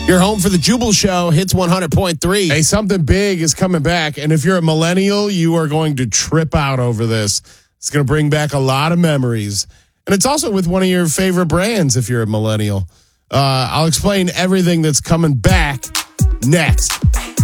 You're home for the Jubal Show, Hits 100.3. Hey, something big is coming back. And if you're a millennial, you are going to trip out over this. It's going to bring back a lot of memories. And it's also with one of your favorite brands if you're a millennial. I'll explain everything that's coming back next.